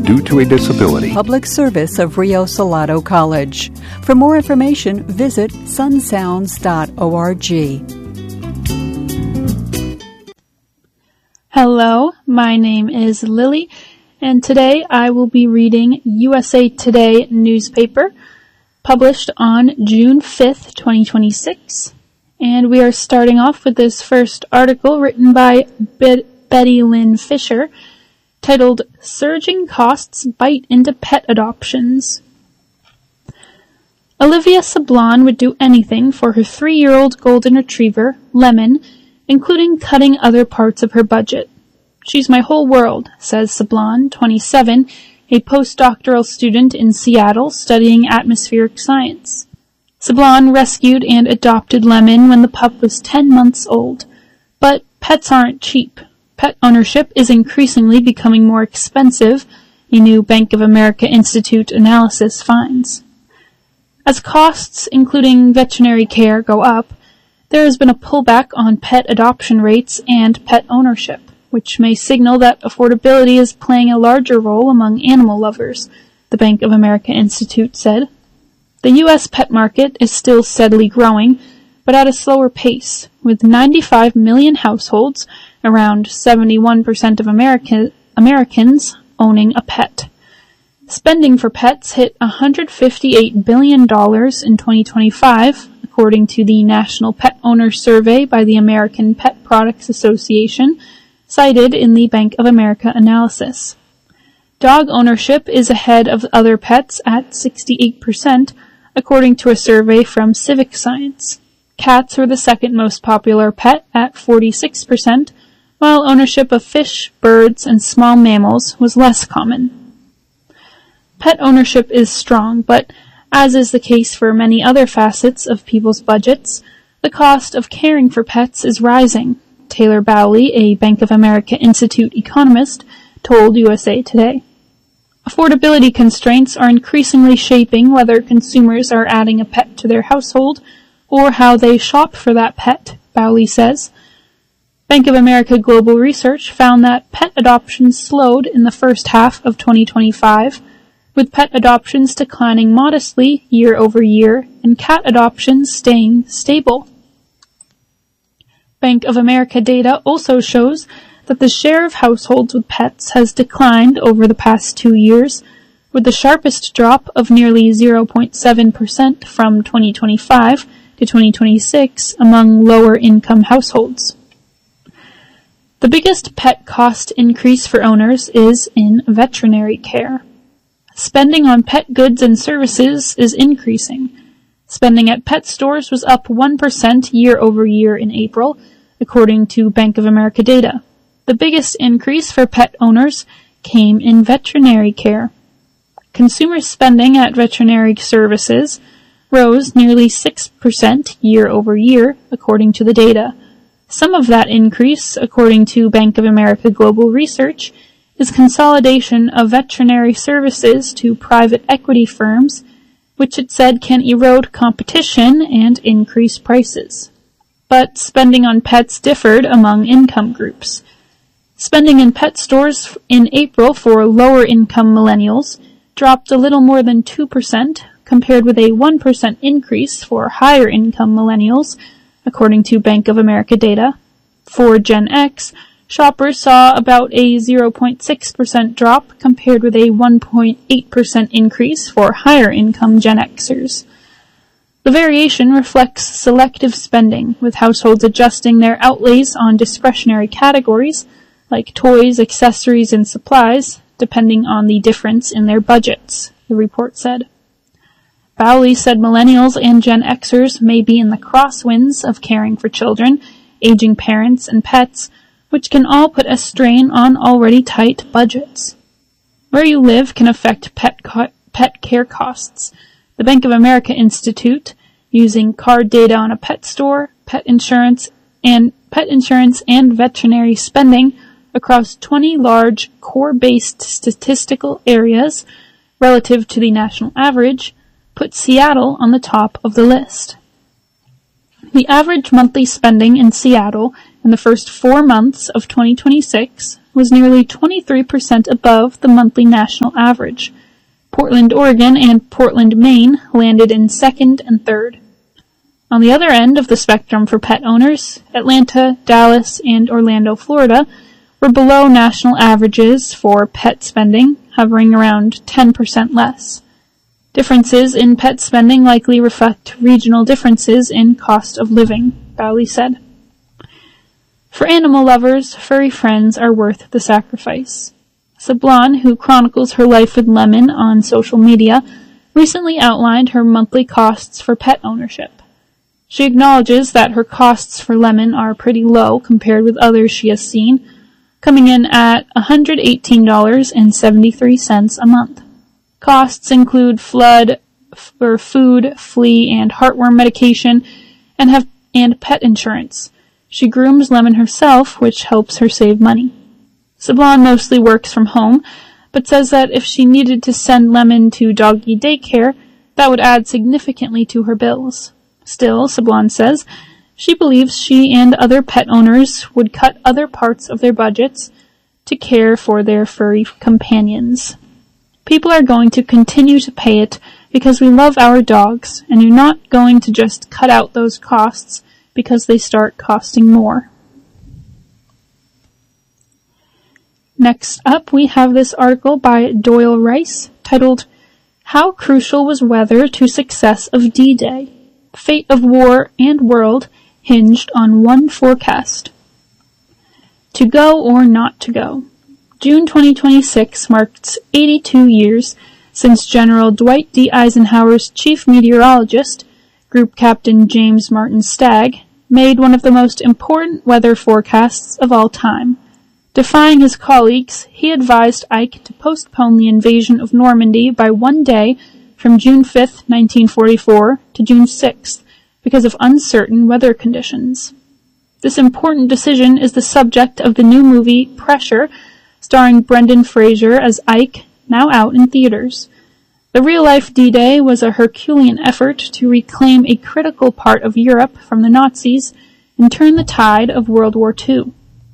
due to a disability. Public service of Rio Salado College. For more information, visit sunsounds.org. Hello, my name is Lily, and today I will be reading USA Today newspaper, published on June 5th, 2026. And we are starting off with this first article written by Betty Lynn Fisher, titled Surging Costs Bite into Pet Adoptions. Olivia Sablon would do anything for her 3-year-old golden retriever, Lemon, including cutting other parts of her budget. She's my whole world, says Sablon, 27, a postdoctoral student in Seattle studying atmospheric science. Sablon rescued and adopted Lemon when the pup was 10 months old. But pets aren't cheap. Pet ownership is increasingly becoming more expensive, a new Bank of America Institute analysis finds. As costs, including veterinary care, go up, there has been a pullback on pet adoption rates and pet ownership, which may signal that affordability is playing a larger role among animal lovers, the Bank of America Institute said. The U.S. pet market is still steadily growing, but at a slower pace, with 95 million households, around 71% of Americans, owning a pet. Spending for pets hit $158 billion in 2025, according to the National Pet Owner Survey by the American Pet Products Association, cited in the Bank of America analysis. Dog ownership is ahead of other pets at 68%, according to a survey from Civic Science. Cats were the second most popular pet at 46%, while ownership of fish, birds, and small mammals was less common. Pet ownership is strong, but as is the case for many other facets of people's budgets, the cost of caring for pets is rising, Taylor Bowley, a Bank of America Institute economist, told USA Today. Affordability constraints are increasingly shaping whether consumers are adding a pet to their household or how they shop for that pet, Bowley says. Bank of America Global Research found that pet adoptions slowed in the first half of 2025, with pet adoptions declining modestly year over year and cat adoptions staying stable. Bank of America data also shows that the share of households with pets has declined over the past 2 years, with the sharpest drop of nearly 0.7% from 2025 to 2026 among lower-income households. The biggest pet cost increase for owners is in veterinary care. Spending on pet goods and services is increasing. Spending at pet stores was up 1% year over year in April, according to Bank of America data. The biggest increase for pet owners came in veterinary care. Consumer spending at veterinary services rose nearly 6% year over year, according to the data. Some of that increase, according to Bank of America Global Research, is consolidation of veterinary services to private equity firms, which it said can erode competition and increase prices. But spending on pets differed among income groups. Spending in pet stores in April for lower-income millennials dropped a little more than 2%, compared with a 1% increase for higher-income millennials, according to Bank of America data. For Gen X, shoppers saw about a 0.6% drop, compared with a 1.8% increase for higher-income Gen Xers. The variation reflects selective spending, with households adjusting their outlays on discretionary categories, like toys, accessories, and supplies, depending on the difference in their budgets, the report said. Bowley said millennials and Gen Xers may be in the crosswinds of caring for children, aging parents, and pets, which can all put a strain on already tight budgets. Where you live can affect pet care costs. The Bank of America Institute, using card data on a pet store, pet insurance, and veterinary spending across 20 large core-based statistical areas relative to the national average, put Seattle on the top of the list. The average monthly spending in Seattle in the first 4 months of 2026, was nearly 23% above the monthly national average. Portland, Oregon and Portland, Maine landed in second and third. On the other end of the spectrum for pet owners, Atlanta, Dallas, and Orlando, Florida were below national averages for pet spending, hovering around 10% less. Differences in pet spending likely reflect regional differences in cost of living, Bowley said. For animal lovers, furry friends are worth the sacrifice. Sablon, who chronicles her life with Lemon on social media, recently outlined her monthly costs for pet ownership. She acknowledges that her costs for Lemon are pretty low compared with others she has seen, coming in at $118.73 a month. Costs include food, flea, and heartworm medication, and pet insurance. She grooms Lemon herself, which helps her save money. Sablon mostly works from home, but says that if she needed to send Lemon to doggy daycare, that would add significantly to her bills. Still, Sablon says, she believes she and other pet owners would cut other parts of their budgets to care for their furry companions. People are going to continue to pay it because we love our dogs, and you're not going to just cut out those costs because they start costing more. Next up, we have this article by Doyle Rice titled, How Crucial Was Weather to Success of D-Day? Fate of War and World Hinged on One Forecast. To go or not to go. June 2026 marks 82 years since General Dwight D. Eisenhower's chief meteorologist, Group Captain James Martin Stagg, made one of the most important weather forecasts of all time. Defying his colleagues, he advised Ike to postpone the invasion of Normandy by 1 day from June 5, 1944 to June 6th because of uncertain weather conditions. This important decision is the subject of the new movie Pressure, starring Brendan Fraser as Ike, now out in theaters. The real-life D-Day was a Herculean effort to reclaim a critical part of Europe from the Nazis and turn the tide of World War II.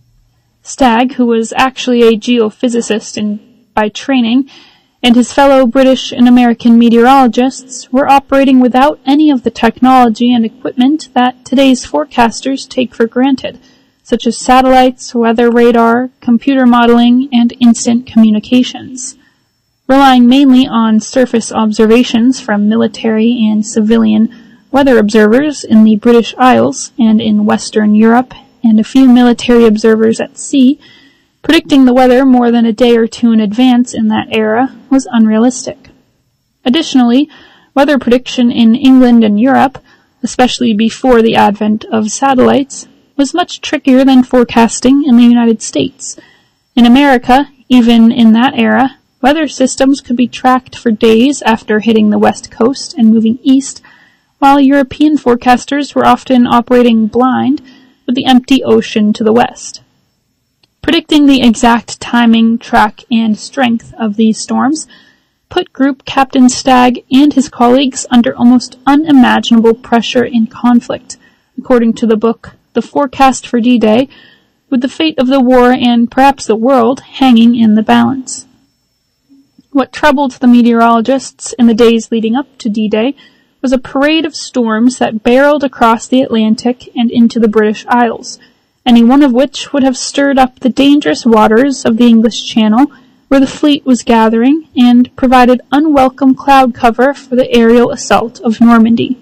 Stagg, who was actually a geophysicist by training, and his fellow British and American meteorologists were operating without any of the technology and equipment that today's forecasters take for granted, such as satellites, weather radar, computer modeling, and instant communications. Relying mainly on surface observations from military and civilian weather observers in the British Isles and in Western Europe, and a few military observers at sea, predicting the weather more than a day or two in advance in that era was unrealistic. Additionally, weather prediction in England and Europe, especially before the advent of satellites, was much trickier than forecasting in the United States. In America, even in that era, weather systems could be tracked for days after hitting the west coast and moving east, while European forecasters were often operating blind with the empty ocean to the west. Predicting the exact timing, track, and strength of these storms put Group Captain Stagg and his colleagues under almost unimaginable pressure and conflict, according to the book The Forecast for D-Day, with the fate of the war and perhaps the world hanging in the balance. What troubled the meteorologists in the days leading up to D-Day was a parade of storms that barreled across the Atlantic and into the British Isles, any one of which would have stirred up the dangerous waters of the English Channel where the fleet was gathering and provided unwelcome cloud cover for the aerial assault of Normandy.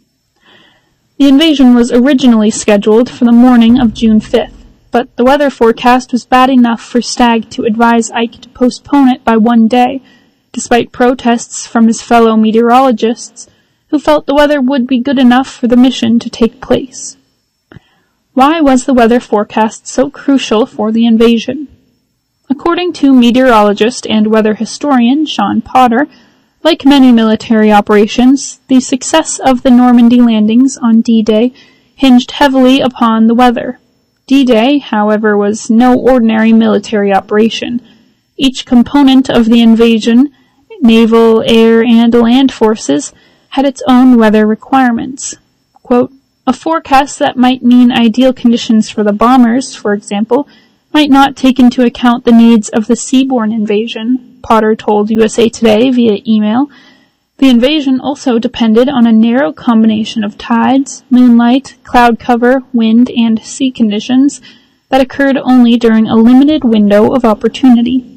The invasion was originally scheduled for the morning of June 5th, but the weather forecast was bad enough for Stagg to advise Ike to postpone it by 1 day, despite protests from his fellow meteorologists who felt the weather would be good enough for the mission to take place. Why was the weather forecast so crucial for the invasion? According to meteorologist and weather historian Sean Potter, like many military operations, the success of the Normandy landings on D-Day hinged heavily upon the weather. D-Day, however, was no ordinary military operation. Each component of the invasion, naval, air, and land forces, had its own weather requirements. Quote, a forecast that might mean ideal conditions for the bombers, for example, might not take into account the needs of the seaborne invasion, Potter told USA Today via email. The invasion also depended on a narrow combination of tides, moonlight, cloud cover, wind, and sea conditions that occurred only during a limited window of opportunity.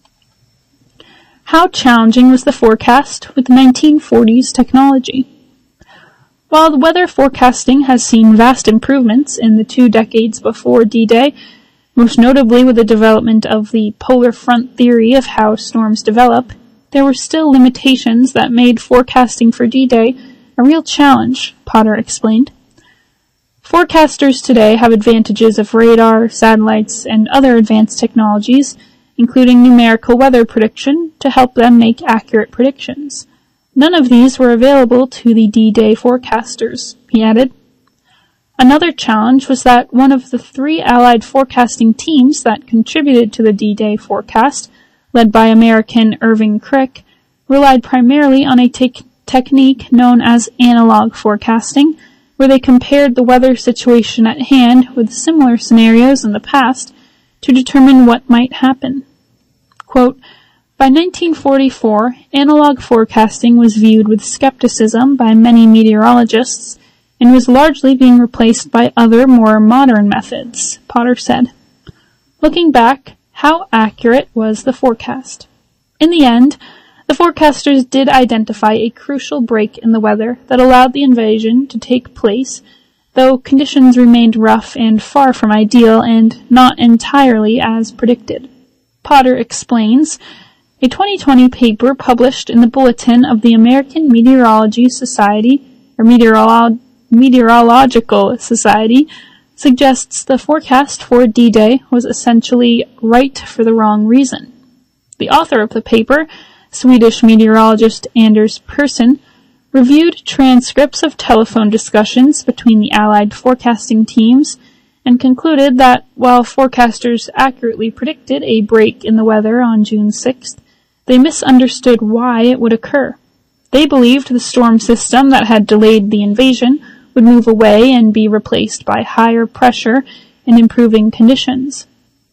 How challenging was the forecast with 1940s technology? While the weather forecasting has seen vast improvements in the 2 decades before D-Day, most notably with the development of the polar front theory of how storms develop, there were still limitations that made forecasting for D-Day a real challenge, Potter explained. Forecasters today have advantages of radar, satellites, and other advanced technologies, including numerical weather prediction, to help them make accurate predictions. None of these were available to the D-Day forecasters, he added. Another challenge was that one of the 3 Allied forecasting teams that contributed to the D-Day forecast, led by American Irving Crick, relied primarily on a technique known as analog forecasting, where they compared the weather situation at hand with similar scenarios in the past to determine what might happen. Quote, by 1944, analog forecasting was viewed with skepticism by many meteorologists and was largely being replaced by other, more modern methods, Potter said. Looking back, how accurate was the forecast? In the end, the forecasters did identify a crucial break in the weather that allowed the invasion to take place, though conditions remained rough and far from ideal and not entirely as predicted. Potter explains, a 2020 paper published in the Bulletin of the American Meteorology Society, or Meteorological Society, suggests the forecast for D-Day was essentially right for the wrong reason. The author of the paper, Swedish meteorologist Anders Persson, reviewed transcripts of telephone discussions between the Allied forecasting teams and concluded that while forecasters accurately predicted a break in the weather on June 6th, they misunderstood why it would occur. They believed the storm system that had delayed the invasion would move away and be replaced by higher pressure and improving conditions.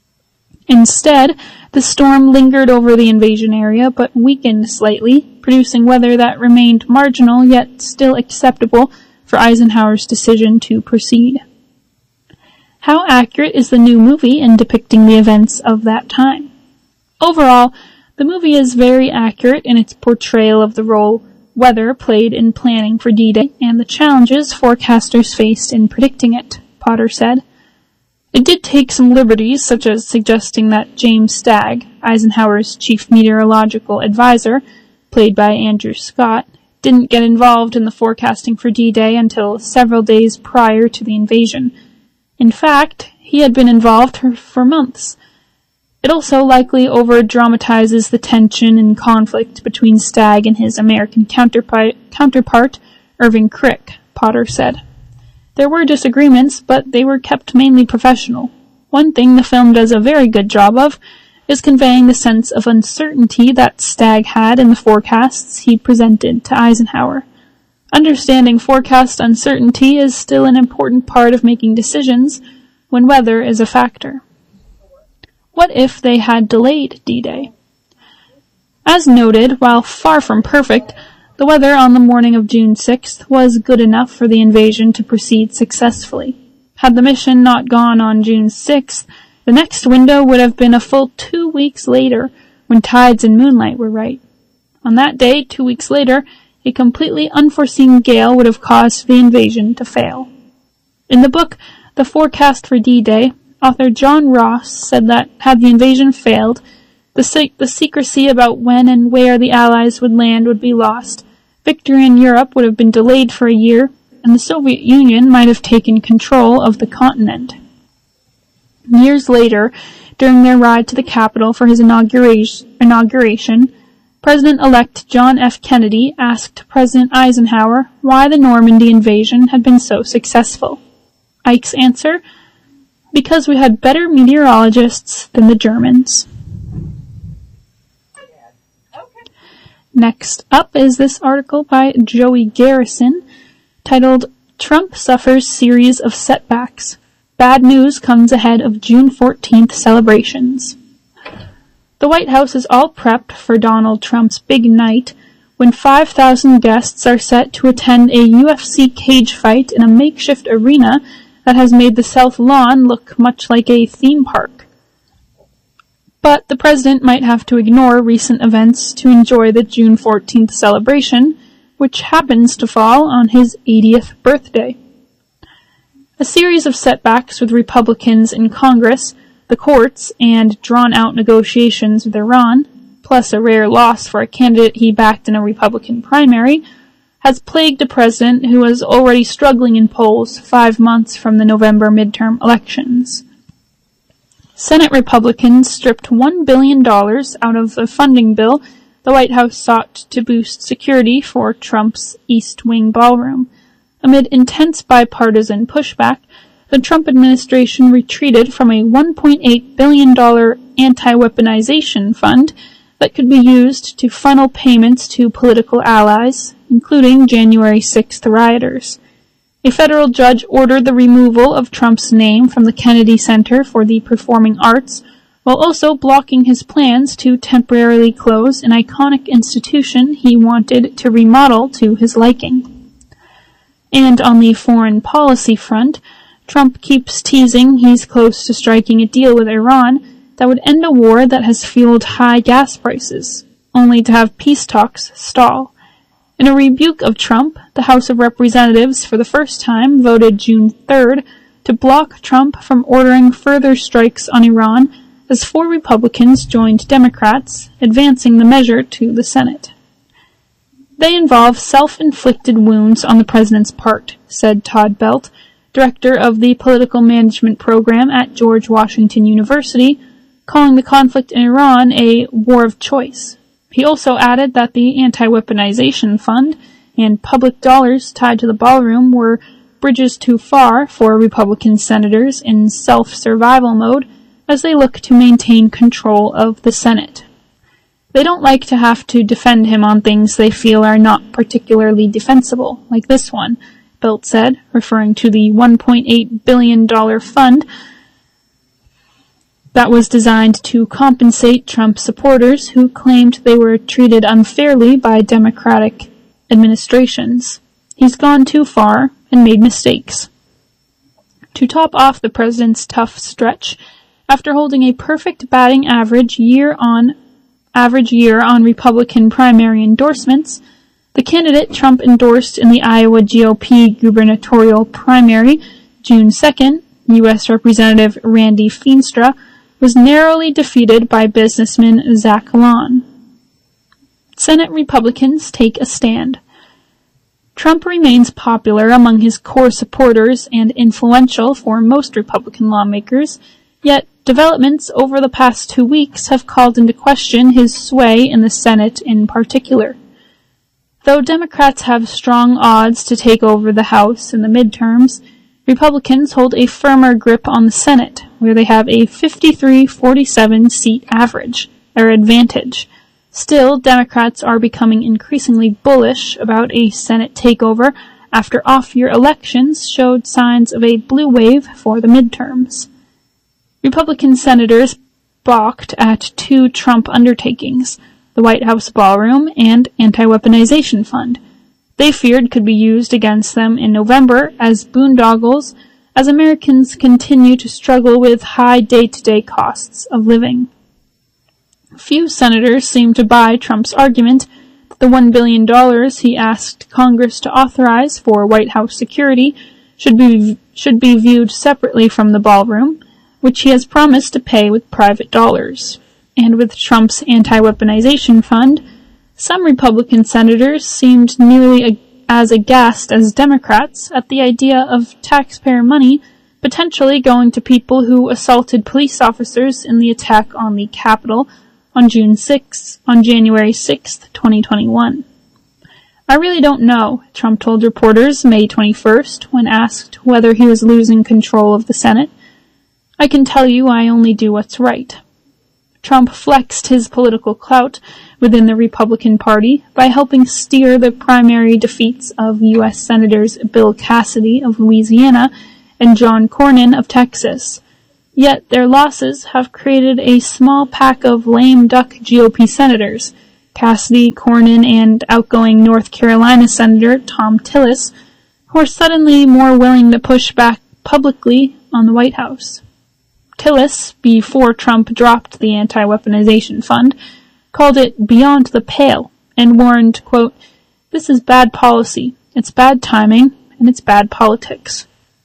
Instead, the storm lingered over the invasion area but weakened slightly, producing weather that remained marginal yet still acceptable for Eisenhower's decision to proceed. How accurate is the new movie in depicting the events of that time? Overall, the movie is very accurate in its portrayal of the role weather played in planning for D-Day and the challenges forecasters faced in predicting it, Potter said. It did take some liberties, such as suggesting that James Stagg, Eisenhower's chief meteorological advisor, played by Andrew Scott, didn't get involved in the forecasting for D-Day until several days prior to the invasion. In fact, he had been involved for months. It also likely over-dramatizes the tension and conflict between Stagg and his American counterpart, Irving Crick, Potter said. There were disagreements, but they were kept mainly professional. One thing the film does a very good job of is conveying the sense of uncertainty that Stagg had in the forecasts he presented to Eisenhower. Understanding forecast uncertainty is still an important part of making decisions when weather is a factor. What if they had delayed D-Day? As noted, while far from perfect, the weather on the morning of June 6th was good enough for the invasion to proceed successfully. Had the mission not gone on June 6th, the next window would have been a full 2 weeks later, when tides and moonlight were right. On that day, 2 weeks later, a completely unforeseen gale would have caused the invasion to fail. In the book, The Forecast for D-Day, author John Ross said that had the invasion failed, the secrecy about when and where the Allies would land would be lost, victory in Europe would have been delayed for a year, and the Soviet Union might have taken control of the continent. Years later, during their ride to the Capitol for his inauguration, President-elect John F. Kennedy asked President Eisenhower why the Normandy invasion had been so successful. Ike's answer, because we had better meteorologists than the Germans. Next up is this article by Joey Garrison titled Trump Suffers Series of Setbacks. bad news comes ahead of June 14th celebrations. The White House is all prepped for Donald Trump's big night, when 5,000 guests are set to attend a UFC cage fight in a makeshift arena that has made the South Lawn look much like a theme park. But the president might have to ignore recent events to enjoy the June 14th celebration, which happens to fall on his 80th birthday. A series of setbacks with Republicans in Congress, the courts, and drawn-out negotiations with Iran, plus a rare loss for a candidate he backed in a Republican primary, has plagued a president who was already struggling in polls 5 months from the November midterm elections. Senate Republicans stripped $1 billion out of a funding bill the White House sought to boost security for Trump's East Wing ballroom. Amid intense bipartisan pushback, the Trump administration retreated from a $1.8 billion anti-weaponization fund that could be used to funnel payments to political allies, including January 6th rioters. A federal judge ordered the removal of Trump's name from the Kennedy Center for the Performing Arts, while also blocking his plans to temporarily close an iconic institution he wanted to remodel to his liking. And on the foreign policy front, Trump keeps teasing he's close to striking a deal with Iran that would end a war that has fueled high gas prices, only to have peace talks stall. In a rebuke of Trump, the House of Representatives for the first time voted June 3rd to block Trump from ordering further strikes on Iran as 4 Republicans joined Democrats, advancing the measure to the Senate. They involve self-inflicted wounds on the president's part, said Todd Belt, director of the Political Management Program at George Washington University, calling the conflict in Iran a war of choice. He also added that the anti-weaponization fund and public dollars tied to the ballroom were bridges too far for Republican senators in self-survival mode as they look to maintain control of the Senate. They don't like to have to defend him on things they feel are not particularly defensible, like this one, Belt said, referring to the $1.8 billion fund that was designed to compensate Trump supporters who claimed they were treated unfairly by Democratic administrations. He's gone too far and made mistakes. To top off the president's tough stretch, after holding a perfect batting average year on Republican primary endorsements, the candidate Trump endorsed in the Iowa GOP gubernatorial primary, June 2nd, U.S. Representative Randy Feenstra, was narrowly defeated by businessman Zach Long. Senate Republicans take a stand. Trump remains popular among his core supporters and influential for most Republican lawmakers, yet developments over the past 2 weeks have called into question his sway in the Senate in particular. Though Democrats have strong odds to take over the House in the midterms, Republicans hold a firmer grip on the Senate, where they have a 53-47 seat average, their advantage. Still, Democrats are becoming increasingly bullish about a Senate takeover after off-year elections showed signs of a blue wave for the midterms. Republican senators balked at 2 Trump undertakings, the White House ballroom and anti-weaponization fund. They feared could be used against them in November as boondoggles as Americans continue to struggle with high day-to-day costs of living. Few senators seem to buy Trump's argument that the $1 billion he asked Congress to authorize for White House security should be viewed separately from the ballroom, which he has promised to pay with private dollars. And with Trump's anti-weaponization fund, some Republican senators seemed nearly as aghast as Democrats at the idea of taxpayer money potentially going to people who assaulted police officers in the attack on the Capitol on January 6th, 2021. I really don't know, Trump told reporters May 21st when asked whether he was losing control of the Senate. I can tell you I only do what's right. Trump flexed his political clout within the Republican Party by helping steer the primary defeats of U.S. Senators Bill Cassidy of Louisiana and John Cornyn of Texas. Yet their losses have created a small pack of lame duck GOP senators, Cassidy, Cornyn, and outgoing North Carolina Senator Thom Tillis, who are suddenly more willing to push back publicly on the White House. Tillis, before Trump dropped the anti-weaponization fund, called it beyond the pale and warned, quote, "This is bad policy, it's bad timing, and it's bad politics."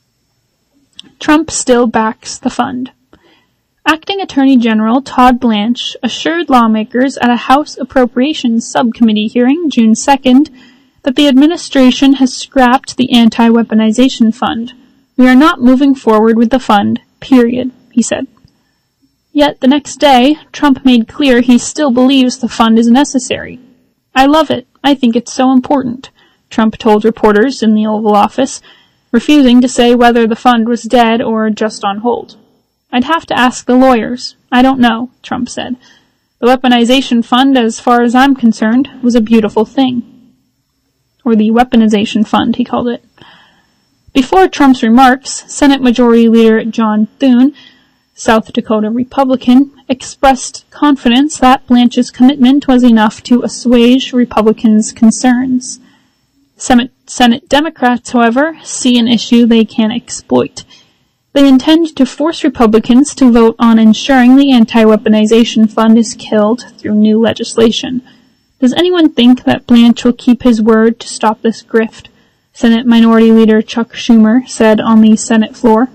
Trump still backs the fund. Acting Attorney General Todd Blanche assured lawmakers at a House Appropriations Subcommittee hearing June 2nd that the administration has scrapped the anti-weaponization fund. "We are not moving forward with the fund, period," he said. Yet the next day, Trump made clear he still believes the fund is necessary. "I love it. I think it's so important," Trump told reporters in the Oval Office, refusing to say whether the fund was dead or just on hold. "I'd have to ask the lawyers. I don't know," Trump said. "The weaponization fund, as far as I'm concerned, was a beautiful thing." Or the weaponization fund, he called it. Before Trump's remarks, Senate Majority Leader John Thune, South Dakota Republican, expressed confidence that Blanche's commitment was enough to assuage Republicans' concerns. Senate Democrats, however, see an issue they can exploit. They intend to force Republicans to vote on ensuring the anti-weaponization fund is killed through new legislation. Does anyone think that Blanche will keep his word to stop this grift? Senate Minority Leader Chuck Schumer said on the Senate floor.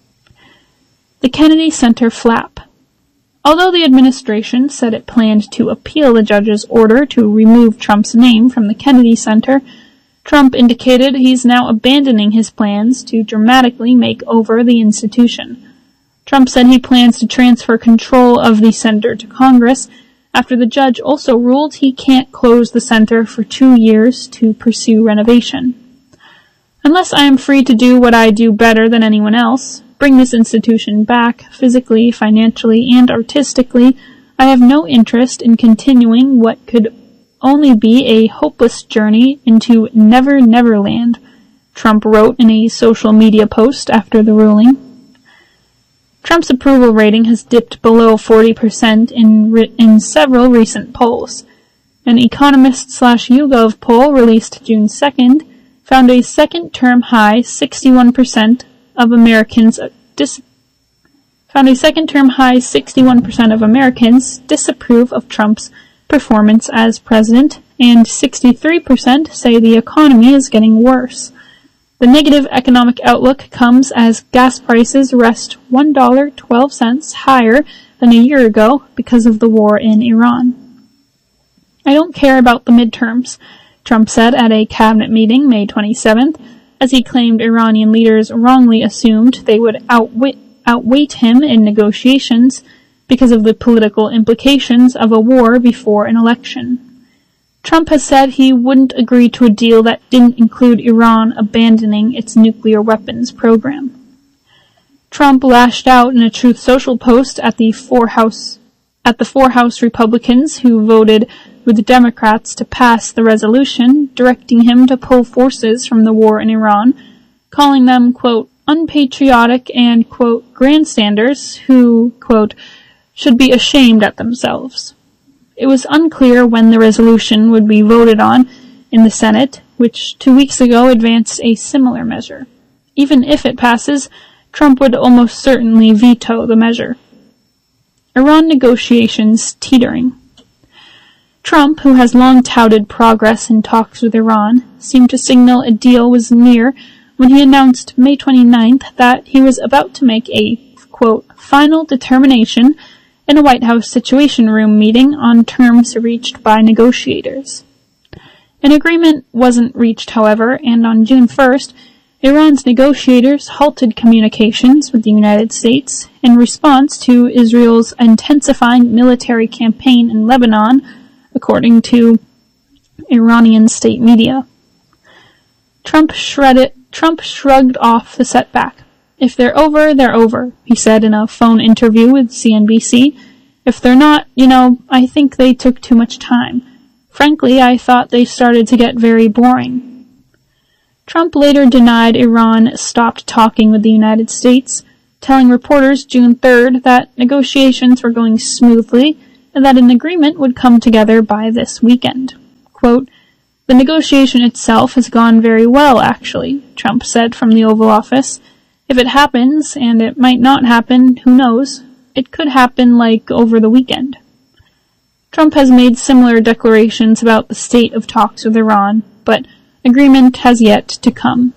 The Kennedy Center flap. Although the administration said it planned to appeal the judge's order to remove Trump's name from the Kennedy Center, Trump indicated he's now abandoning his plans to dramatically make over the institution. Trump said he plans to transfer control of the center to Congress after the judge also ruled he can't close the center for 2 years to pursue renovation. "Unless I am free to do what I do better than anyone else, bring this institution back physically, financially, and artistically, I have no interest in continuing what could only be a hopeless journey into Never Never Land," Trump wrote in a social media post after the ruling. Trump's approval rating has dipped below 40% in several recent polls. An Economist/YouGov poll released June 2nd found a second-term high 61% of Americans disapprove of Trump's performance as president, and 63% say the economy is getting worse. The negative economic outlook comes as gas prices rest $1.12 higher than a year ago because of the war in Iran. "I don't care about the midterms," Trump said at a cabinet meeting May 27th, as he claimed Iranian leaders wrongly assumed they would outweight him in negotiations because of the political implications of a war before an election. Trump has said he wouldn't agree to a deal that didn't include Iran abandoning its nuclear weapons program. Trump lashed out in a Truth Social post at the four House Republicans who voted with the Democrats to pass the resolution, directing him to pull forces from the war in Iran, calling them, quote, unpatriotic and, quote, grandstanders who, quote, should be ashamed at themselves. It was unclear when the resolution would be voted on in the Senate, which 2 weeks ago advanced a similar measure. Even if it passes, Trump would almost certainly veto the measure. Iran negotiations teetering. Trump, who has long touted progress in talks with Iran, seemed to signal a deal was near when he announced May 29th that he was about to make a, quote, final determination in a White House Situation Room meeting on terms reached by negotiators. An agreement wasn't reached, however, and on June 1st, Iran's negotiators halted communications with the United States in response to Israel's intensifying military campaign in Lebanon, according to Iranian state media. Trump shrugged off the setback. "If they're over, he said in a phone interview with CNBC. "If they're not, I think they took too much time. Frankly, I thought they started to get very boring." Trump later denied Iran stopped talking with the United States, telling reporters June 3rd that negotiations were going smoothly and that an agreement would come together by this weekend. Quote, "The negotiation itself has gone very well, actually," Trump said from the Oval Office. "If it happens, and it might not happen, who knows? It could happen like over the weekend." Trump has made similar declarations about the state of talks with Iran, but agreement has yet to come.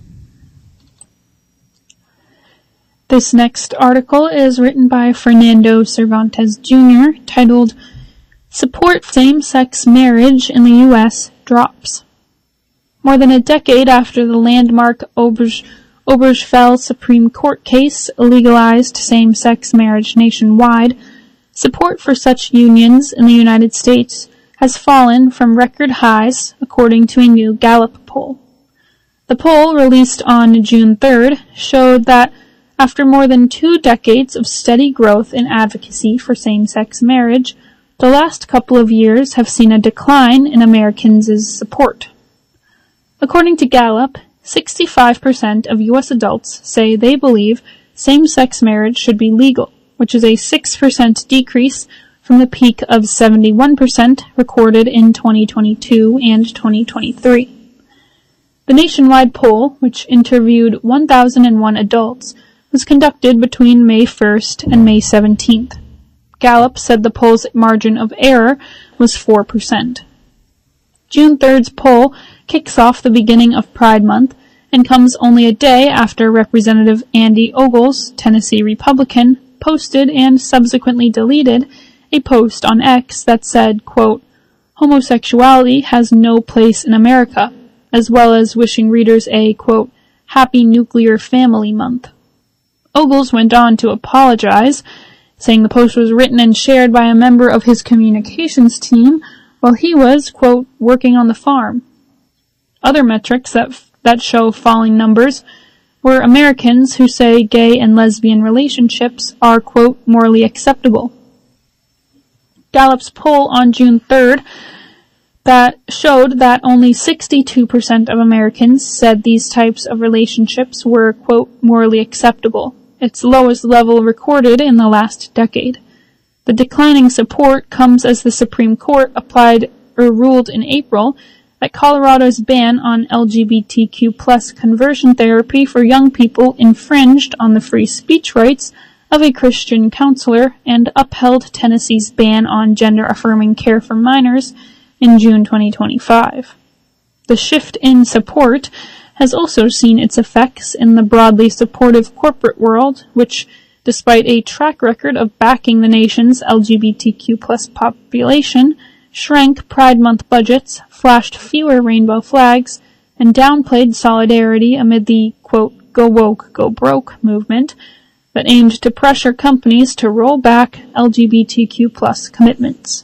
This next article is written by Fernando Cervantes Jr., titled "Support Same-Sex Marriage in the U.S. Drops." More than a decade after the landmark Obergefell Supreme Court case legalized same-sex marriage nationwide, support for such unions in the United States has fallen from record highs, according to a new Gallup poll. The poll, released on June 3rd, showed that after more than 2 decades of steady growth in advocacy for same-sex marriage, the last couple of years have seen a decline in Americans' support. According to Gallup, 65% of U.S. adults say they believe same-sex marriage should be legal, which is a 6% decrease from the peak of 71% recorded in 2022 and 2023. The nationwide poll, which interviewed 1,001 adults, was conducted between May 1st and May 17th. Gallup said the poll's margin of error was 4%. June 3rd's poll kicks off the beginning of Pride Month and comes only a day after Representative Andy Ogles, Tennessee Republican, posted and subsequently deleted a post on X that said, quote, "Homosexuality has no place in America," as well as wishing readers a, quote, "Happy Nuclear Family Month." Ogles went on to apologize, saying the post was written and shared by a member of his communications team while he was, quote, "working on the farm." Other metrics that show falling numbers were Americans who say gay and lesbian relationships are, quote, "morally acceptable." Gallup's poll on June 3rd that showed that only 62% of Americans said these types of relationships were, quote, "morally acceptable," its lowest level recorded in the last decade. The declining support comes as the Supreme Court ruled in April that Colorado's ban on LGBTQ+ conversion therapy for young people infringed on the free speech rights of a Christian counselor and upheld Tennessee's ban on gender-affirming care for minors in June 2025. The shift in support has also seen its effects in the broadly supportive corporate world, which, despite a track record of backing the nation's LGBTQ+ population, shrank Pride Month budgets, flashed fewer rainbow flags, and downplayed solidarity amid the, quote, "go woke, go broke" movement that aimed to pressure companies to roll back LGBTQ+ commitments.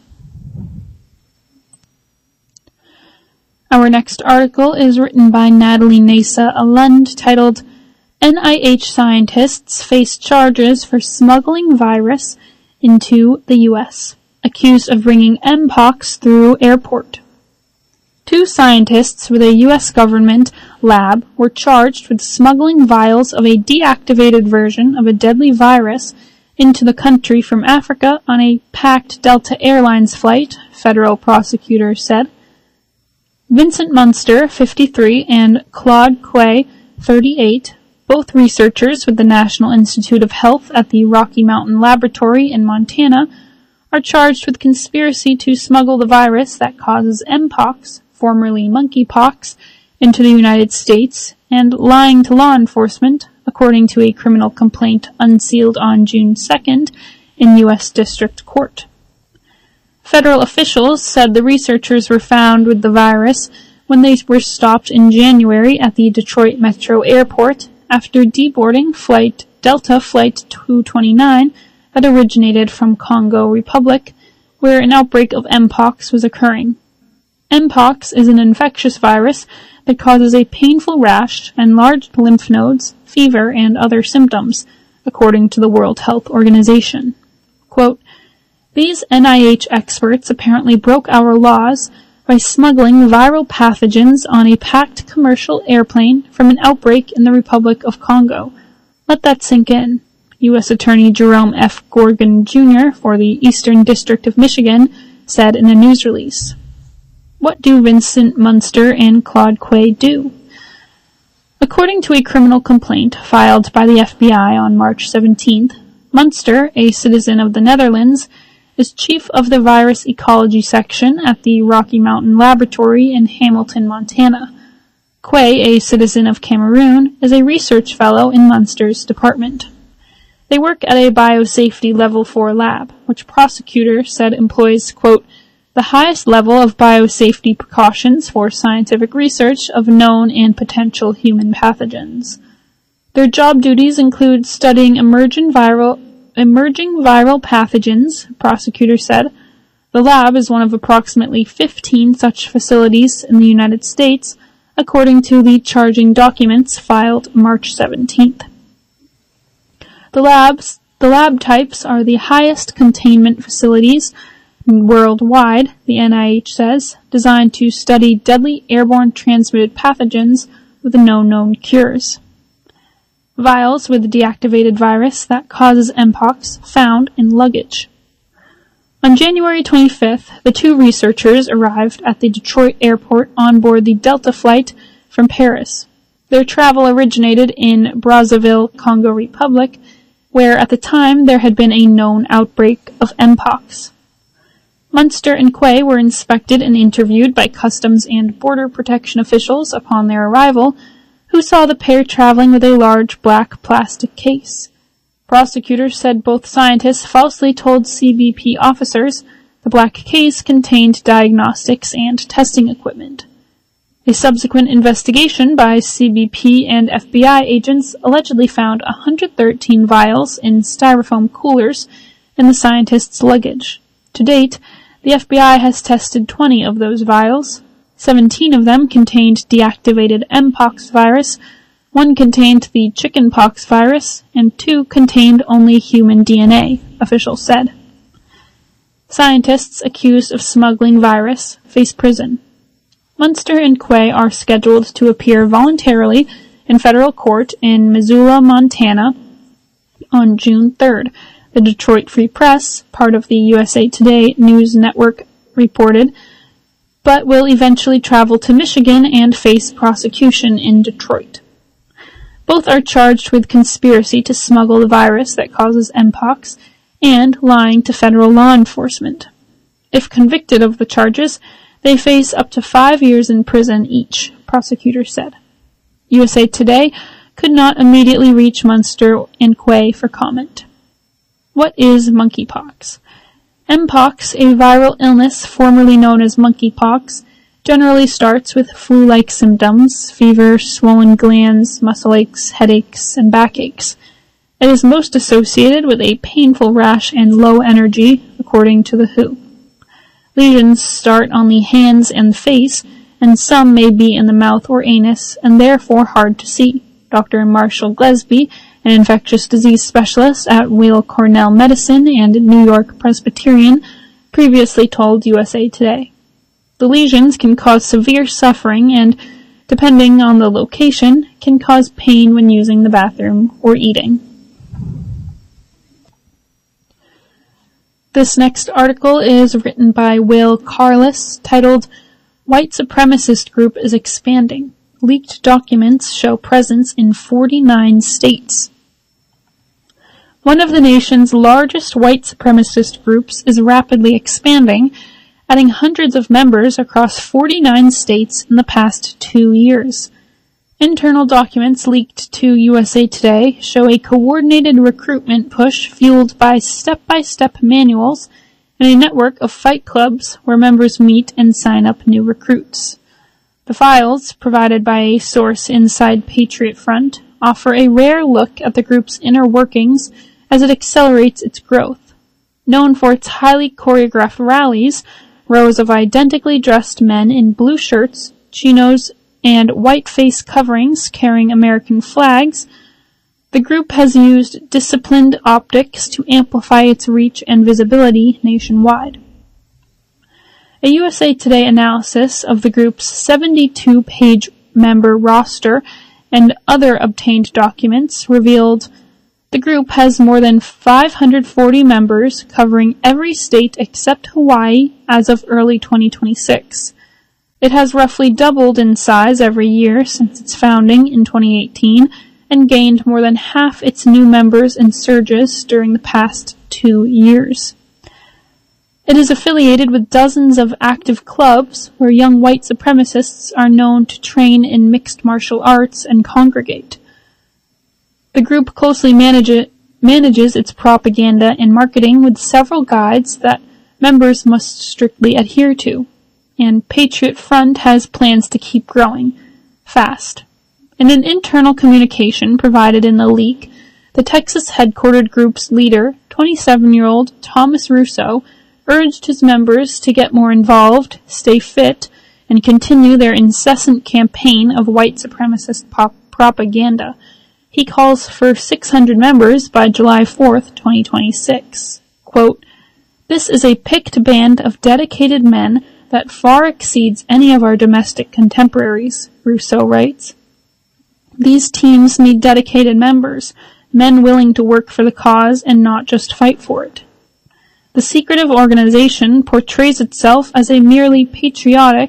Our next article is written by Natalie Nasa Alund, titled "NIH Scientists Face Charges for Smuggling Virus into the U.S., Accused of Bringing Mpox Through Airport." 2 scientists with a U.S. government lab were charged with smuggling vials of a deactivated version of a deadly virus into the country from Africa on a packed Delta Airlines flight, federal prosecutors said. Vincent Munster, 53, and Claude Quay, 38, both researchers with the National Institute of Health at the Rocky Mountain Laboratory in Montana, are charged with conspiracy to smuggle the virus that causes Mpox, formerly monkeypox, into the United States, and lying to law enforcement, according to a criminal complaint unsealed on June 2nd in U.S. District Court. Federal officials said the researchers were found with the virus when they were stopped in January at the Detroit Metro Airport after deboarding Delta Flight 229 that originated from Congo Republic, where an outbreak of Mpox was occurring. Mpox is an infectious virus that causes a painful rash, enlarged lymph nodes, fever, and other symptoms, according to the World Health Organization. Quote, "These NIH experts apparently broke our laws, by smuggling viral pathogens on a packed commercial airplane from an outbreak in the Republic of Congo. Let that sink in. U.S. Attorney Jerome F. Gorgon, Jr. for the Eastern District of Michigan said in a news release. What do Vincent Munster and Claude Quay do? According to a criminal complaint filed by the FBI on March 17th, Munster, a citizen of the Netherlands, is chief of the virus ecology section at the Rocky Mountain Laboratory in Hamilton, Montana. Quay, a citizen of Cameroon, is a research fellow in Munster's department. They work at a biosafety level 4 lab, which prosecutors said employs, quote, the highest level of biosafety precautions for scientific research of known and potential human pathogens. Their job duties include studying emerging viral pathogens, prosecutors said. The lab is one of approximately 15 such facilities in the United States, according to the charging documents filed March 17th. The lab types are the highest containment facilities worldwide, the NIH says, designed to study deadly airborne transmitted pathogens with no known cures. Vials with deactivated virus that causes Mpox found in luggage. On January 25th, the two researchers arrived at the Detroit airport on board the Delta flight from Paris. Their travel originated in Brazzaville, Congo Republic, where at the time there had been a known outbreak of Mpox. Munster and Quay were inspected and interviewed by Customs and Border Protection officials upon their arrival, who saw the pair traveling with a large black plastic case. Prosecutors said both scientists falsely told CBP officers the black case contained diagnostics and testing equipment. A subsequent investigation by CBP and FBI agents allegedly found 113 vials in styrofoam coolers in the scientists' luggage. To date, the FBI has tested 20 of those vials. 17 of them contained deactivated Mpox virus, 1 contained the chickenpox virus, and 2 contained only human DNA, officials said. Scientists accused of smuggling virus face prison. Munster and Quay are scheduled to appear voluntarily in federal court in Missoula, Montana on June 3rd. The Detroit Free Press, part of the USA Today news network, reported, but will eventually travel to Michigan and face prosecution in Detroit. Both are charged with conspiracy to smuggle the virus that causes Mpox and lying to federal law enforcement. If convicted of the charges, they face up to 5 years in prison each, prosecutors said. USA Today could not immediately reach Munster and Quay for comment. What is monkeypox? Mpox, a viral illness formerly known as monkeypox, generally starts with flu-like symptoms, fever, swollen glands, muscle aches, headaches, and backaches. It is most associated with a painful rash and low energy, according to the WHO. Lesions start on the hands and face, and some may be in the mouth or anus, and therefore hard to see. Dr. Marshall Glesby, an infectious disease specialist at Weill Cornell Medicine and New York Presbyterian, previously told USA Today. The lesions can cause severe suffering and, depending on the location, can cause pain when using the bathroom or eating. This next article is written by Will Carless, titled, White Supremacist Group is Expanding. Leaked documents show presence in 49 states. One of the nation's largest white supremacist groups is rapidly expanding, adding hundreds of members across 49 states in the past 2 years. Internal documents leaked to USA Today show a coordinated recruitment push fueled by step-by-step manuals and a network of fight clubs where members meet and sign up new recruits. The files, provided by a source inside Patriot Front, offer a rare look at the group's inner workings as it accelerates its growth. Known for its highly choreographed rallies, rows of identically dressed men in blue shirts, chinos, and white face coverings carrying American flags, the group has used disciplined optics to amplify its reach and visibility nationwide. A USA Today analysis of the group's 72-page member roster and other obtained documents revealed the group has more than 540 members covering every state except Hawaii as of early 2026. It has roughly doubled in size every year since its founding in 2018 and gained more than half its new members and surges during the past 2 years. It is affiliated with dozens of active clubs where young white supremacists are known to train in mixed martial arts and congregate. The group closely manages its propaganda and marketing with several guides that members must strictly adhere to, and Patriot Front has plans to keep growing fast. In an internal communication provided in the leak, the Texas headquartered group's leader, 27-year-old Thomas Russo, urged his members to get more involved, stay fit, and continue their incessant campaign of white supremacist propaganda. He calls for 600 members by July 4th, 2026. Quote, "This is a picked band of dedicated men that far exceeds any of our domestic contemporaries," Russo writes. These teams need dedicated members, men willing to work for the cause and not just fight for it. The secretive organization portrays itself as merely patriotic,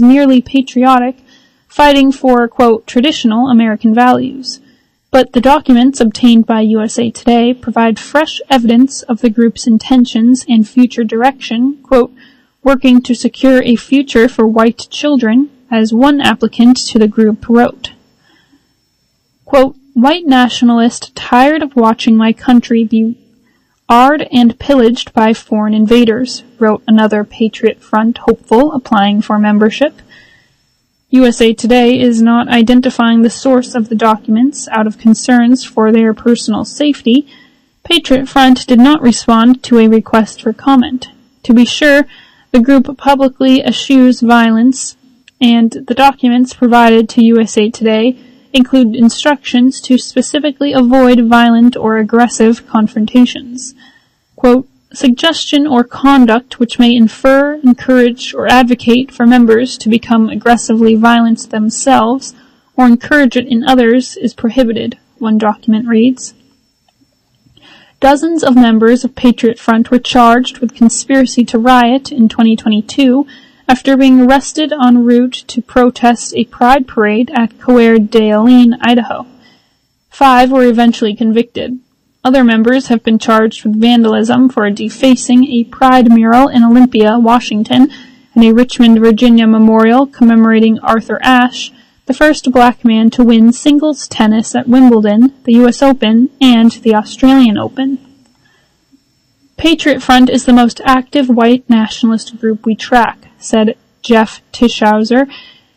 fighting for, quote, traditional American values. But the documents obtained by USA Today provide fresh evidence of the group's intentions and future direction, quote, working to secure a future for white children, as one applicant to the group wrote. Quote, "White nationalist tired of watching my country be arred and pillaged by foreign invaders," wrote another Patriot Front hopeful applying for membership. USA Today is not identifying the source of the documents out of concerns for their personal safety. Patriot Front did not respond to a request for comment. To be sure, the group publicly eschews violence, and the documents provided to USA Today include instructions to specifically avoid violent or aggressive confrontations. Quote, "Suggestion or conduct which may infer, encourage, or advocate for members to become aggressively violent themselves or encourage it in others is prohibited," one document reads. Dozens of members of Patriot Front were charged with conspiracy to riot in 2022 after being arrested en route to protest a pride parade at Coeur d'Alene, Idaho. 5 were eventually convicted. Other members have been charged with vandalism for defacing a pride mural in Olympia, Washington, and a Richmond, Virginia memorial commemorating Arthur Ashe, the first black man to win singles tennis at Wimbledon, the U.S. Open, and the Australian Open. Patriot Front is the most active white nationalist group we track, said Jeff Tischhauser,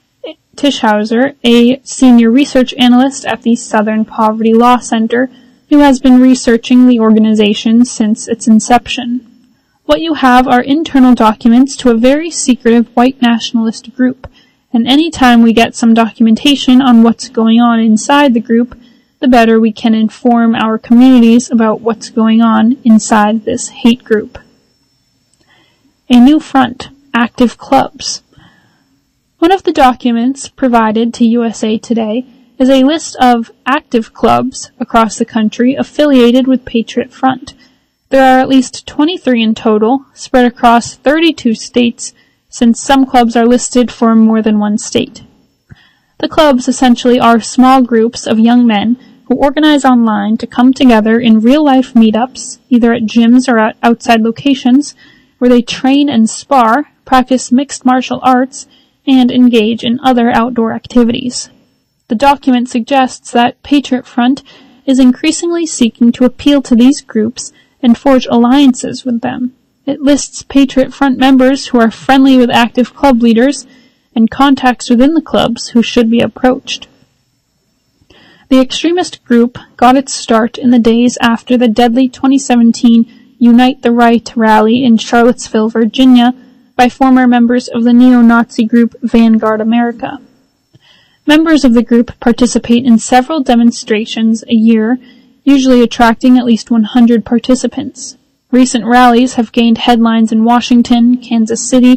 a senior research analyst at the Southern Poverty Law Center, who has been researching the organization since its inception. What you have are internal documents to a very secretive white nationalist group, and any time we get some documentation on what's going on inside the group, the better we can inform our communities about what's going on inside this hate group. A new front, active clubs. One of the documents provided to USA Today is a list of active clubs across the country affiliated with Patriot Front. There are at least 23 in total, spread across 32 states, since some clubs are listed for more than one state. The clubs essentially are small groups of young men who organize online to come together in real-life meetups, either at gyms or at outside locations, where they train and spar, practice mixed martial arts, and engage in other outdoor activities. The document suggests that Patriot Front is increasingly seeking to appeal to these groups and forge alliances with them. It lists Patriot Front members who are friendly with active club leaders and contacts within the clubs who should be approached. The extremist group got its start in the days after the deadly 2017 Unite the Right rally in Charlottesville, Virginia, by former members of the neo-Nazi group Vanguard America. Members of the group participate in several demonstrations a year, usually attracting at least 100 participants. Recent rallies have gained headlines in Washington, Kansas City,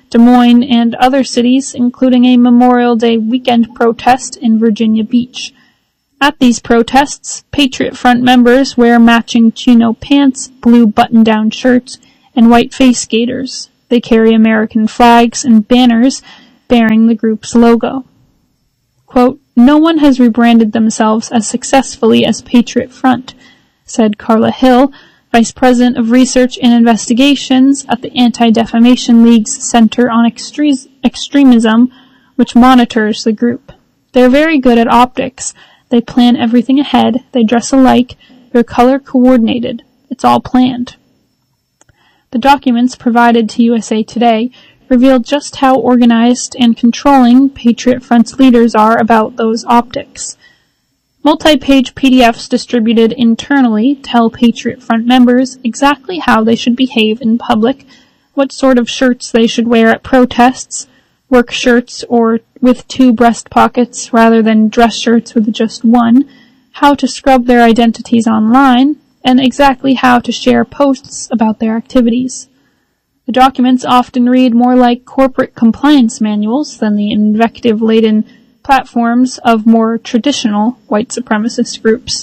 Des Moines, and other cities, including a Memorial Day weekend protest in Virginia Beach. At these protests, Patriot Front members wear matching chino pants, blue button-down shirts, and white face gaiters. They carry American flags and banners bearing the group's logo. Quote, "No one has rebranded themselves as successfully as Patriot Front," said Carla Hill, Vice President of Research and Investigations at the Anti-Defamation League's Center on Extremism, which monitors the group. "They're very good at optics. They plan everything ahead. They dress alike. They're color coordinated. It's all planned." The documents provided to USA Today revealed just how organized and controlling Patriot Front's leaders are about those optics. Multi-page PDFs distributed internally tell Patriot Front members exactly how they should behave in public, what sort of shirts they should wear at protests, work shirts or with 2 breast pockets rather than dress shirts with just 1, how to scrub their identities online, and exactly how to share posts about their activities. The documents often read more like corporate compliance manuals than the invective-laden platforms of more traditional white supremacist groups.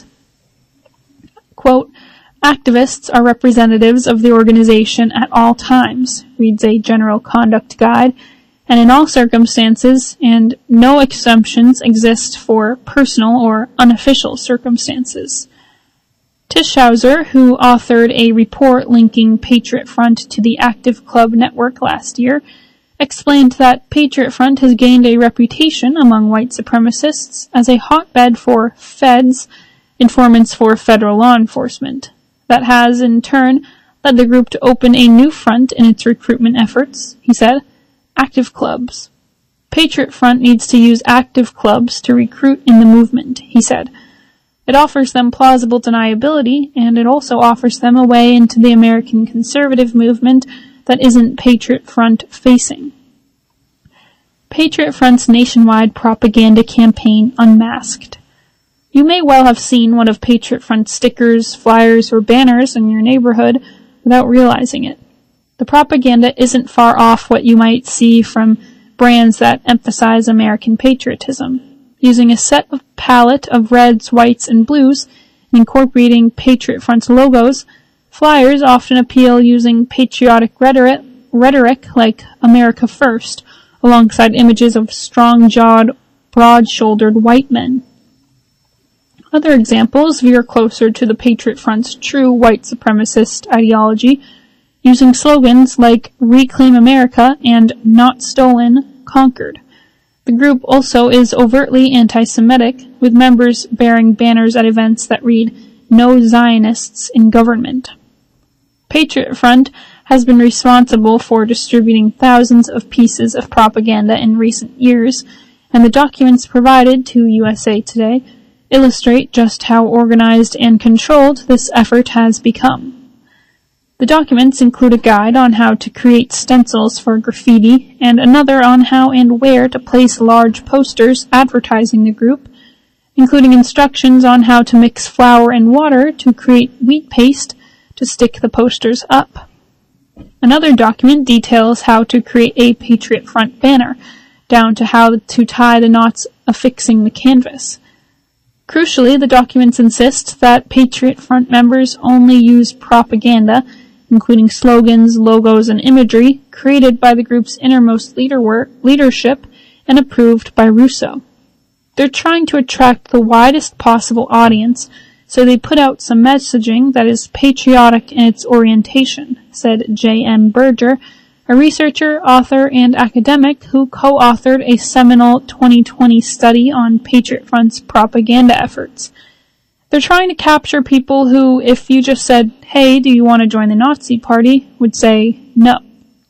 Quote, "Activists are representatives of the organization at all times," reads a general conduct guide, "and in all circumstances, and no exemptions exist for personal or unofficial circumstances." Tischhauser, who authored a report linking Patriot Front to the Active Club network last year, explained that Patriot Front has gained a reputation among white supremacists as a hotbed for feds, informants for federal law enforcement. That has, in turn, led the group to open a new front in its recruitment efforts, he said, active clubs. Patriot Front needs to use active clubs to recruit in the movement, he said. It offers them plausible deniability, and it also offers them a way into the American conservative movement that isn't Patriot Front facing. Patriot Front's nationwide propaganda campaign unmasked. You may well have seen one of Patriot Front's stickers, flyers, or banners in your neighborhood without realizing it. The propaganda isn't far off what you might see from brands that emphasize American patriotism. Using a set of palette of reds, whites, and blues, and incorporating Patriot Front's logos, flyers often appeal using patriotic rhetoric like America First, alongside images of strong-jawed, broad-shouldered white men. Other examples veer closer to the Patriot Front's true white supremacist ideology, using slogans like Reclaim America and Not Stolen, Conquered. The group also is overtly anti-Semitic, with members bearing banners at events that read, No Zionists in Government. Patriot Front has been responsible for distributing thousands of pieces of propaganda in recent years, and the documents provided to USA Today illustrate just how organized and controlled this effort has become. The documents include a guide on how to create stencils for graffiti and another on how and where to place large posters advertising the group, including instructions on how to mix flour and water to create wheat paste to stick the posters up. Another document details how to create a Patriot Front banner, down to how to tie the knots affixing the canvas. Crucially, the documents insist that Patriot Front members only use propaganda, including slogans, logos, and imagery, created by the group's innermost leadership and approved by Russo. They're trying to attract the widest possible audience, so they put out some messaging that is patriotic in its orientation, said J.M. Berger, a researcher, author, and academic who co-authored a seminal 2020 study on Patriot Front's propaganda efforts. They're trying to capture people who, if you just said, hey, do you want to join the Nazi Party, would say no.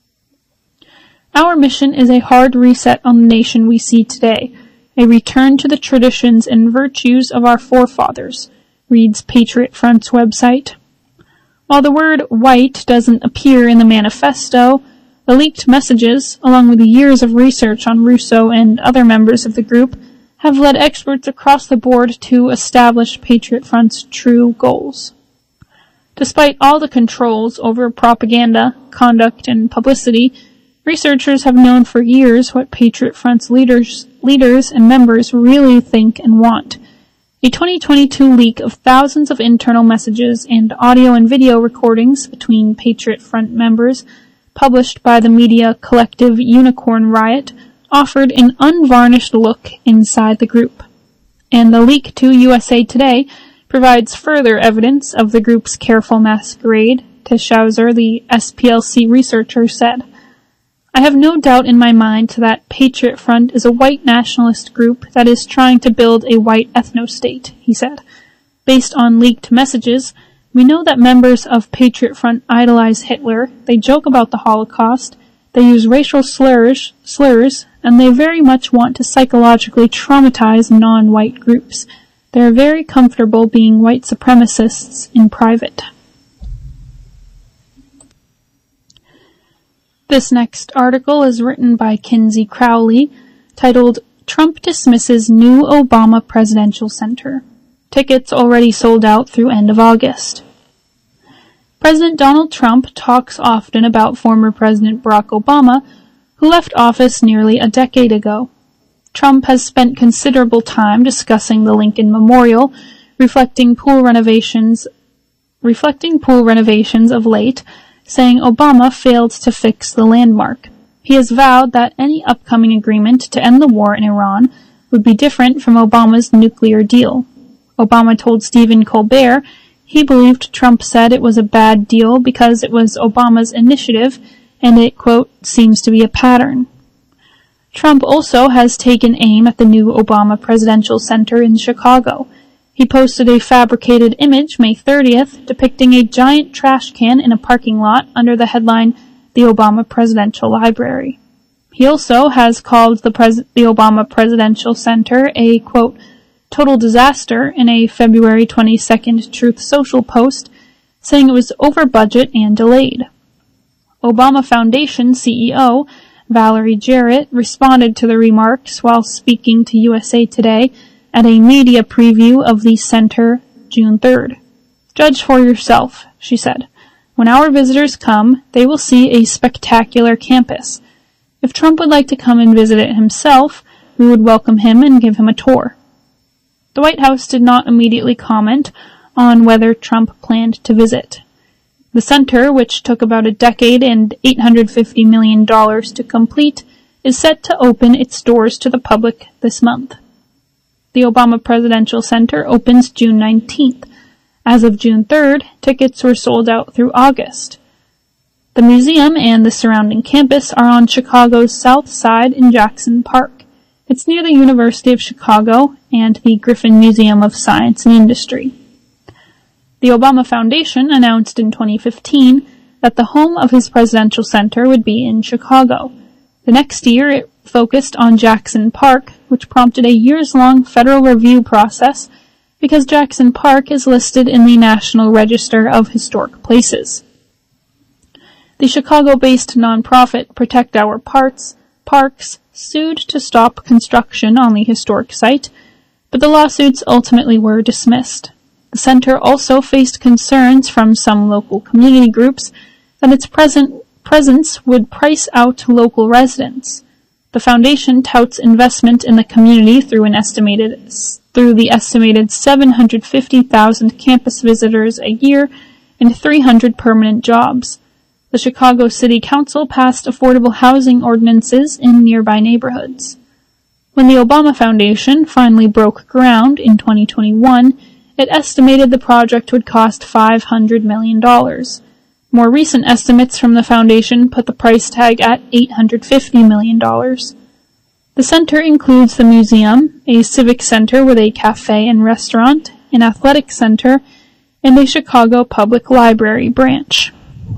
Our mission is a hard reset on the nation we see today, a return to the traditions and virtues of our forefathers, reads Patriot Front's website. While the word white doesn't appear in the manifesto, the leaked messages, along with years of research on Russo and other members of the group, have led experts across the board to establish Patriot Front's true goals. Despite all the controls over propaganda, conduct, and publicity, Researchers have known for years what Patriot Front's leaders and members really think and want. A 2022 leak of thousands of internal messages and audio and video recordings between Patriot Front members, published by the media collective Unicorn Riot, offered an unvarnished look inside the group. And the leak to USA Today provides further evidence of the group's careful masquerade, Tischauser, the SPLC researcher, said. I have no doubt in my mind that Patriot Front is a white nationalist group that is trying to build a white ethno-state, he said. Based on leaked messages, we know that members of Patriot Front idolize Hitler, they joke about the Holocaust, they use racial slurs, and they very much want to psychologically traumatize non-white groups. They are very comfortable being white supremacists in private. This next article is written by Kinsey Crowley, titled Trump Dismisses New Obama Presidential Center. Tickets already sold out through end of August. President Donald Trump talks often about former President Barack Obama, who left office nearly a decade ago. Trump has spent considerable time discussing the Lincoln Memorial, reflecting pool renovations of late, saying Obama failed to fix the landmark. He has vowed that any upcoming agreement to end the war in Iran would be different from Obama's nuclear deal. Obama told Stephen Colbert he believed Trump said it was a bad deal because it was Obama's initiative and it, quote, seems to be a pattern. Trump also has taken aim at the new Obama Presidential Center in Chicago. He posted a fabricated image May 30th depicting a giant trash can in a parking lot under the headline, The Obama Presidential Library. He also has called the Obama Presidential Center a, quote, total disaster in a February 22nd Truth Social post, saying it was over budget and delayed. Obama Foundation CEO Valerie Jarrett responded to the remarks while speaking to USA Today at a media preview of the center June 3rd. Judge for yourself, she said. When our visitors come, they will see a spectacular campus. If Trump would like to come and visit it himself, we would welcome him and give him a tour. The White House did not immediately comment on whether Trump planned to visit. The center, which took about a decade and $850 million to complete, is set to open its doors to the public this month. The Obama Presidential Center opens June 19th. As of June 3rd, tickets were sold out through August. The museum and the surrounding campus are on Chicago's south side in Jackson Park. It's near the University of Chicago and the Griffin Museum of Science and Industry. The Obama Foundation announced in 2015 that the home of his presidential center would be in Chicago. The next year, it focused on Jackson Park, which prompted a years-long federal review process because Jackson Park is listed in the National Register of Historic Places. The Chicago-based nonprofit Protect Our Parks sued to stop construction on the historic site, but the lawsuits ultimately were dismissed. The center also faced concerns from some local community groups that its presence would price out local residents. The foundation touts investment in the community through the estimated 750,000 campus visitors a year and 300 permanent jobs. The Chicago City Council passed affordable housing ordinances in nearby neighborhoods. When the Obama Foundation finally broke ground in 2021, it estimated the project would cost $500 million. More recent estimates from the foundation put the price tag at $850 million. The center includes the museum, a civic center with a cafe and restaurant, an athletic center, and a Chicago Public Library branch.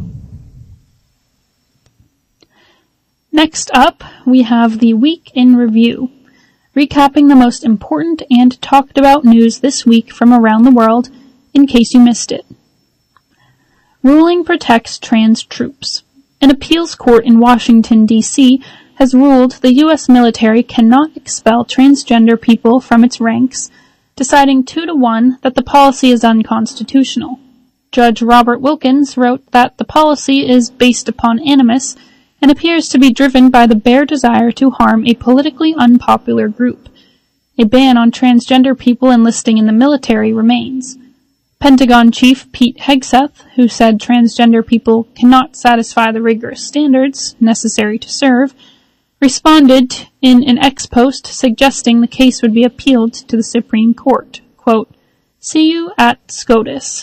Next up, we have the Week in Review, recapping the most important and talked about news this week from around the world, in case you missed it. Ruling protects trans troops. An appeals court in Washington, D.C. has ruled the U.S. military cannot expel transgender people from its ranks, deciding 2-1 that the policy is unconstitutional. Judge Robert Wilkins wrote that the policy is based upon animus and appears to be driven by the bare desire to harm a politically unpopular group. A ban on transgender people enlisting in the military remains. Pentagon Chief Pete Hegseth, who said transgender people cannot satisfy the rigorous standards necessary to serve, responded in an X post suggesting the case would be appealed to the Supreme Court. Quote, "See you at SCOTUS."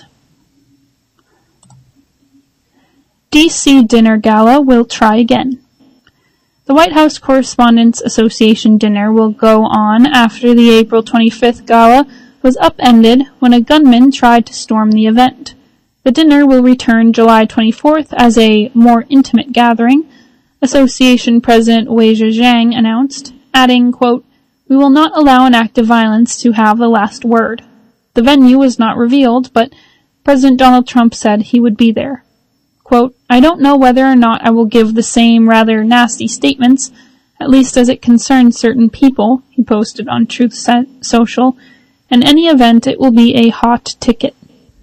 D.C. dinner gala will try again. The White House Correspondents Association dinner will go on after the April 25th gala was upended when a gunman tried to storm the event. The dinner will return July 24th as a more intimate gathering, Association President Weijia Zhang announced, adding, quote, "We will not allow an act of violence to have the last word." The venue was not revealed, but President Donald Trump said he would be there. Quote, "I don't know whether or not I will give the same rather nasty statements, at least as it concerns certain people," he posted on Truth Social. "In any event, it will be a hot ticket."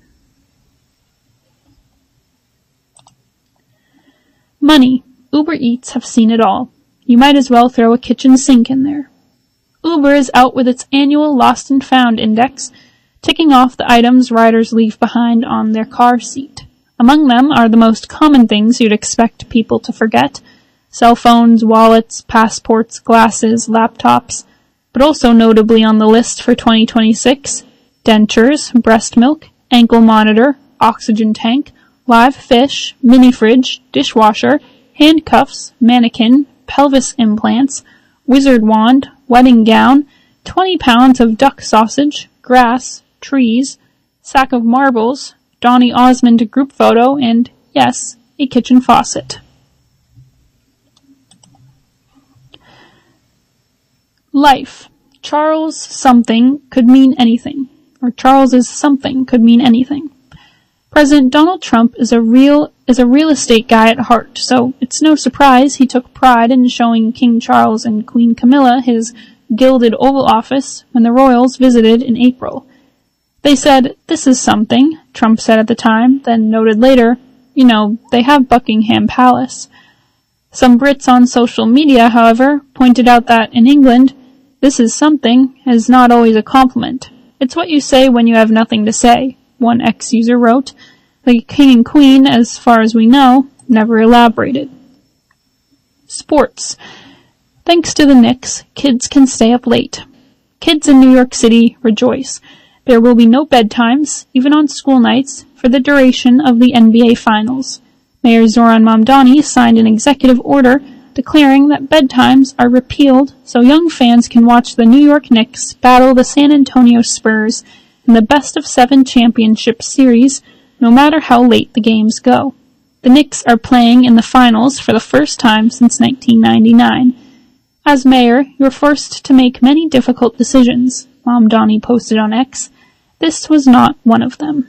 Money. Uber Eats have seen it all. You might as well throw a kitchen sink in there. Uber is out with its annual Lost and Found Index, ticking off the items riders leave behind on their car seat. Among them are the most common things you'd expect people to forget: cell phones, wallets, passports, glasses, laptops, but also notably on the list for 2026, dentures, breast milk, ankle monitor, oxygen tank, live fish, mini fridge, dishwasher, handcuffs, mannequin, pelvis implants, wizard wand, wedding gown, 20 pounds of duck sausage, grass, trees, sack of marbles, Donny Osmond group photo, and, yes, a kitchen faucet. Life. Charles something could mean anything, or Charles's something could mean anything. President Donald Trump is a real estate guy at heart, so it's no surprise he took pride in showing King Charles and Queen Camilla his gilded Oval Office when the royals visited in April. They said, "This is something," Trump said at the time, then noted later, they have Buckingham Palace. Some Brits on social media, however, pointed out that in England, "This is something" is not always a compliment. It's what you say when you have nothing to say, one ex-user wrote. The king and queen, as far as we know, never elaborated. Sports. Thanks to the Knicks, kids can stay up late. Kids in New York City rejoice. There will be no bedtimes, even on school nights, for the duration of the NBA Finals. Mayor Zoran Mamdani signed an executive order declaring that bedtimes are repealed so young fans can watch the New York Knicks battle the San Antonio Spurs in the best-of-7 championship series, no matter how late the games go. The Knicks are playing in the finals for the first time since 1999. As mayor, you're forced to make many difficult decisions, Mamdani posted on X. This was not one of them.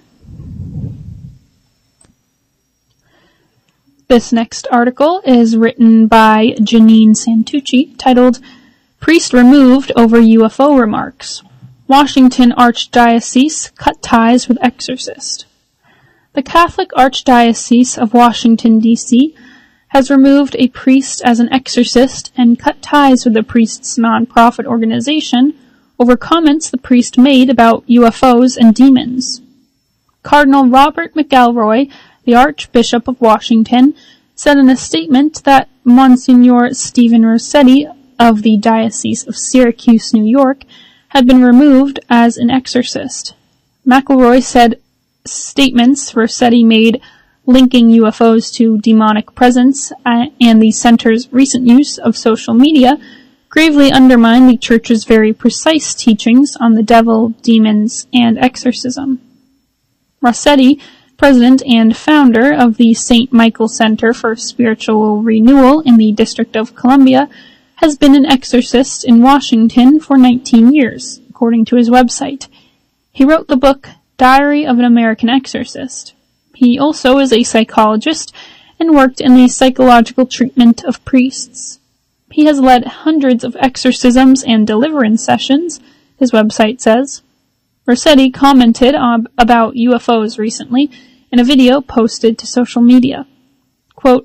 This next article is written by Janine Santucci, titled, "Priest Removed Over UFO Remarks. Washington Archdiocese Cut Ties with Exorcist." The Catholic Archdiocese of Washington, D.C., has removed a priest as an exorcist and cut ties with the priest's non-profit organization over comments the priest made about UFOs and demons. Cardinal Robert McElroy, the Archbishop of Washington, said in a statement that Monsignor Stephen Rossetti of the Diocese of Syracuse, New York, had been removed as an exorcist. McElroy said statements Rossetti made linking UFOs to demonic presence and the center's recent use of social media gravely undermine the Church's very precise teachings on the devil, demons, and exorcism. Rossetti, president and founder of the St. Michael Center for Spiritual Renewal in the District of Columbia, has been an exorcist in Washington for 19 years, according to his website. He wrote the book Diary of an American Exorcist. He also is a psychologist and worked in the psychological treatment of priests. He has led hundreds of exorcisms and deliverance sessions, his website says. Rossetti commented about UFOs recently in a video posted to social media. Quote,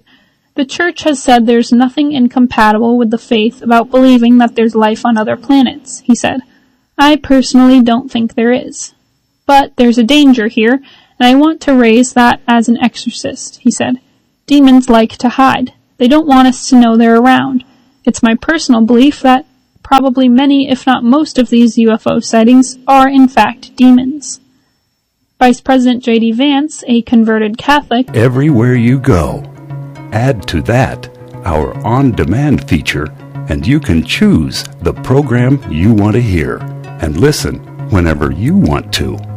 The church has said there's nothing incompatible with the faith about believing that there's life on other planets, he said. I personally don't think there is. But there's a danger here, and I want to raise that as an exorcist, he said. Demons like to hide. They don't want us to know they're around. It's my personal belief that probably many, if not most of these UFO sightings are in fact demons. Vice President J.D. Vance, a converted Catholic, everywhere you go, add to that our on-demand feature, and you can choose the program you want to hear and listen whenever you want to.